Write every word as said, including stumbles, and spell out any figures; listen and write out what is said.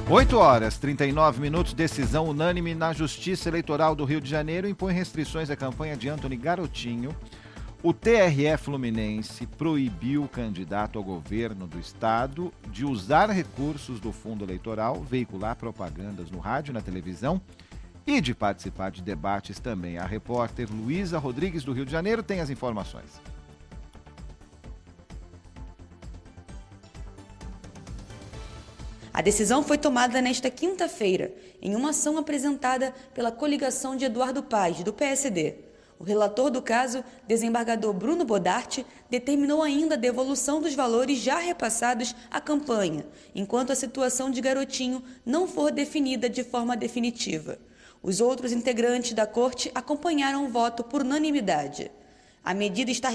oito horas, trinta e nove minutos, decisão unânime na Justiça Eleitoral do Rio de Janeiro impõe restrições à campanha de Antony Garotinho. O T R E Fluminense proibiu o candidato ao governo do estado de usar recursos do fundo eleitoral, veicular propagandas no rádio e na televisão e de participar de debates também. A repórter Luísa Rodrigues, do Rio de Janeiro, tem as informações. A decisão foi tomada nesta quinta-feira, em uma ação apresentada pela coligação de Eduardo Paes, do P S D. O relator do caso, desembargador Bruno Bodarte, determinou ainda a devolução dos valores já repassados à campanha, enquanto a situação de Garotinho não for definida de forma definitiva. Os outros integrantes da corte acompanharam o voto por unanimidade. A medida está